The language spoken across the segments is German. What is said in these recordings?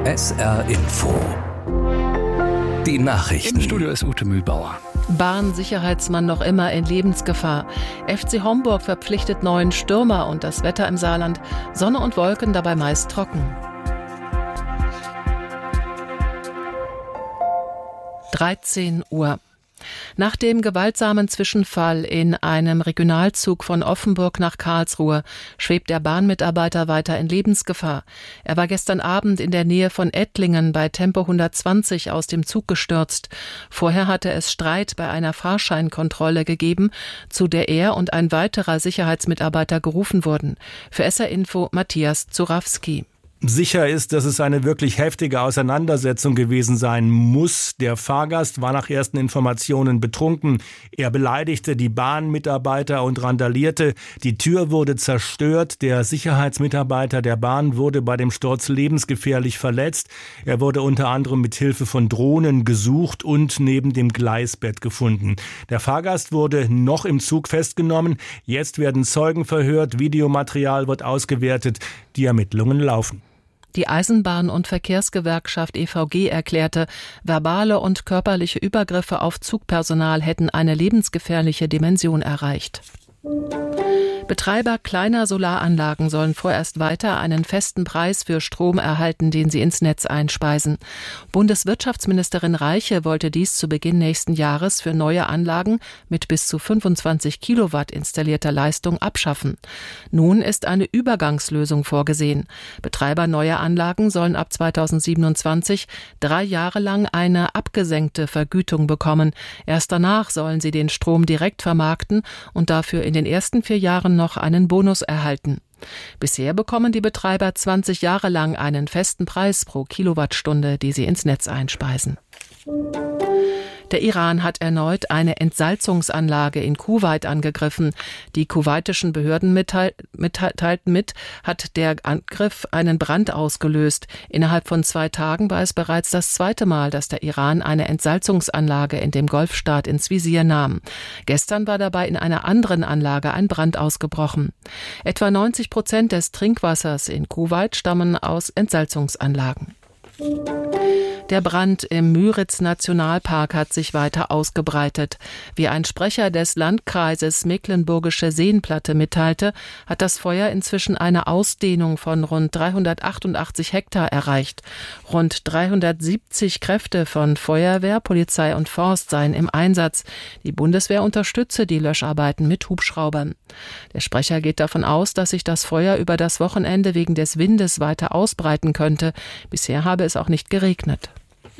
SR Info. Die Nachrichten. Im Studio ist Ute Mühlbauer. Bahnsicherheitsmann noch immer in Lebensgefahr. FC Homburg verpflichtet neuen Stürmer und das Wetter im Saarland. Sonne und Wolken, dabei meist trocken. 13 Uhr. Nach dem gewaltsamen Zwischenfall in einem Regionalzug von Offenburg nach Karlsruhe schwebt der Bahnmitarbeiter weiter in Lebensgefahr. Er war gestern Abend in der Nähe von Ettlingen bei Tempo 120 aus dem Zug gestürzt. Vorher hatte es Streit bei einer Fahrscheinkontrolle gegeben, zu der er und ein weiterer Sicherheitsmitarbeiter gerufen wurden. Für SR Info Matthias Zurawski. Sicher ist, dass es eine wirklich heftige Auseinandersetzung gewesen sein muss. Der Fahrgast war nach ersten Informationen betrunken. Er beleidigte die Bahnmitarbeiter und randalierte. Die Tür wurde zerstört. Der Sicherheitsmitarbeiter der Bahn wurde bei dem Sturz lebensgefährlich verletzt. Er wurde unter anderem mit Hilfe von Drohnen gesucht und neben dem Gleisbett gefunden. Der Fahrgast wurde noch im Zug festgenommen. Jetzt werden Zeugen verhört. Videomaterial wird ausgewertet. Die Ermittlungen laufen. Die Eisenbahn- und Verkehrsgewerkschaft EVG erklärte, verbale und körperliche Übergriffe auf Zugpersonal hätten eine lebensgefährliche Dimension erreicht. Betreiber kleiner Solaranlagen sollen vorerst weiter einen festen Preis für Strom erhalten, den sie ins Netz einspeisen. Bundeswirtschaftsministerin Reiche wollte dies zu Beginn nächsten Jahres für neue Anlagen mit bis zu 25 Kilowatt installierter Leistung abschaffen. Nun ist eine Übergangslösung vorgesehen. Betreiber neuer Anlagen sollen ab 2027 3 Jahre lang eine abgesenkte Vergütung bekommen. Erst danach sollen sie den Strom direkt vermarkten und dafür in den ersten 4 Jahren noch einen Bonus erhalten. Bisher bekommen die Betreiber 20 Jahre lang einen festen Preis pro Kilowattstunde, die sie ins Netz einspeisen. Der Iran hat erneut eine Entsalzungsanlage in Kuwait angegriffen. Die kuwaitischen Behörden teilten mit, hat der Angriff einen Brand ausgelöst. Innerhalb von 2 Tagen war es bereits das 2. Mal, dass der Iran eine Entsalzungsanlage in dem Golfstaat ins Visier nahm. Gestern war dabei in einer anderen Anlage ein Brand ausgebrochen. Etwa 90% des Trinkwassers in Kuwait stammen aus Entsalzungsanlagen. Der Brand im Müritz-Nationalpark hat sich weiter ausgebreitet. Wie ein Sprecher des Landkreises Mecklenburgische Seenplatte mitteilte, hat das Feuer inzwischen eine Ausdehnung von rund 388 Hektar erreicht. Rund 370 Kräfte von Feuerwehr, Polizei und Forst seien im Einsatz. Die Bundeswehr unterstütze die Löscharbeiten mit Hubschraubern. Der Sprecher geht davon aus, dass sich das Feuer über das Wochenende wegen des Windes weiter ausbreiten könnte. Bisher habe es auch nicht geregnet.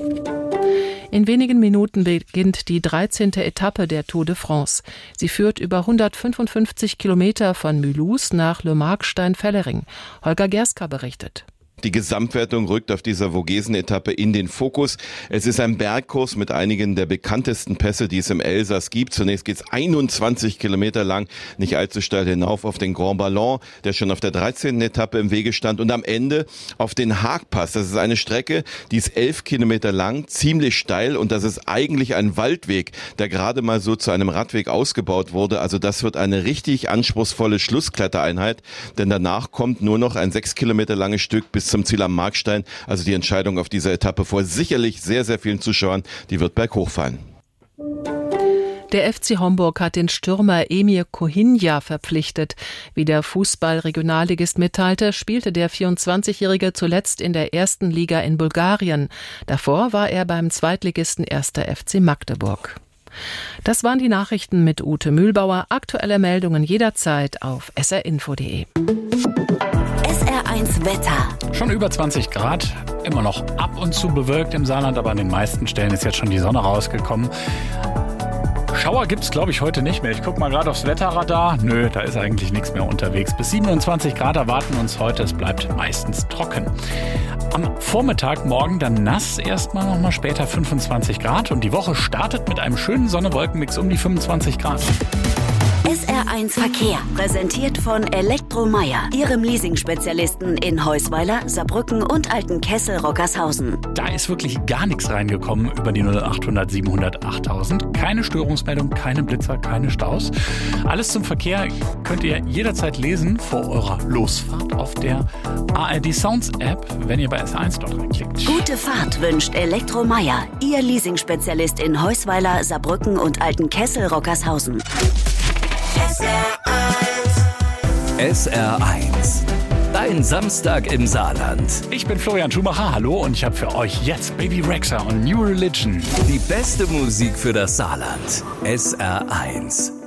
In wenigen Minuten beginnt die 13. Etappe der Tour de France. Sie führt über 155 Kilometer von Mulhouse nach Le Markstein-Fellering. Holger Gerska berichtet. Die Gesamtwertung rückt auf dieser Vogesen-Etappe in den Fokus. Es ist ein Bergkurs mit einigen der bekanntesten Pässe, die es im Elsass gibt. Zunächst geht es 21 Kilometer lang, nicht allzu steil hinauf auf den Grand Ballon, der schon auf der 13. Etappe im Wege stand. Und am Ende auf den Haagpass. Das ist eine Strecke, die ist 11 Kilometer lang, ziemlich steil. Und das ist eigentlich ein Waldweg, der gerade mal so zu einem Radweg ausgebaut wurde. Also das wird eine richtig anspruchsvolle Schlussklettereinheit. Denn danach kommt nur noch ein 6 Kilometer langes Stück bis zum Ziel am Markstein. Also die Entscheidung auf dieser Etappe vor sicherlich sehr, sehr vielen Zuschauern, die wird berghoch fallen. Der FC Homburg hat den Stürmer Emir Kohinja verpflichtet. Wie der Fußball-Regionalligist mitteilte, spielte der 24-Jährige zuletzt in der 1. Liga in Bulgarien. Davor war er beim Zweitligisten 1. FC Magdeburg. Das waren die Nachrichten mit Ute Mühlbauer. Aktuelle Meldungen jederzeit auf srinfo.de. SR1 Wetter. Schon über 20 Grad, immer noch ab und zu bewölkt im Saarland, aber an den meisten Stellen ist jetzt schon die Sonne rausgekommen. Schauer gibt's, glaube ich, heute nicht mehr. Ich gucke mal gerade aufs Wetterradar. Nö, da ist eigentlich nichts mehr unterwegs. Bis 27 Grad erwarten uns heute. Es bleibt meistens trocken. Am Vormittag morgen dann nass, erstmal nochmal später 25 Grad. Und die Woche startet mit einem schönen Sonne-Wolken-Mix um die 25 Grad. SR1 Verkehr, präsentiert von Elektromeier, Ihrem Leasing-Spezialisten in Heusweiler, Saarbrücken und Altenkessel-Rockershausen. Da ist wirklich gar nichts reingekommen über die 0800 700 8000. Keine Störungsmeldung, keine Blitzer, keine Staus. Alles zum Verkehr könnt ihr jederzeit lesen vor eurer Losfahrt auf der ARD Sounds App, wenn ihr bei SR1 dort reinklickt. Gute Fahrt wünscht Elektromeier, Ihr Leasing-Spezialist in Heusweiler, Saarbrücken und Altenkessel-Rockershausen. SR1. Dein Samstag im Saarland. Ich bin Florian Schumacher, hallo, und ich habe für euch jetzt Baby Rexha und New Religion. Die beste Musik für das Saarland. SR1.